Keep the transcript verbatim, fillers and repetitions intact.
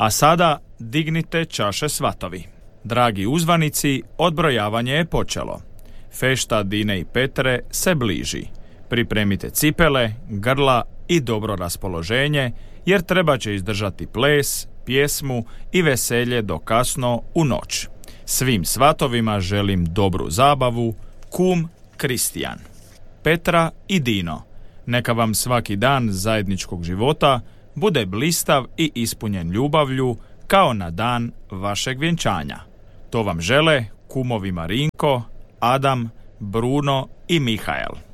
A sada dignite čaše svatovi. Dragi uzvanici, odbrojavanje je počelo. Fešta Dine i Petre se bliži. Pripremite cipele, grla i dobro raspoloženje, jer treba će izdržati ples, pjesmu i veselje do kasno u noć. Svim svatovima želim dobru zabavu, kum Kristijan. Petra i Dino, neka vam svaki dan zajedničkog života bude blistav i ispunjen ljubavlju kao na dan vašeg vjenčanja. To vam žele kumovi Marinko, Adam, Bruno i Mihael.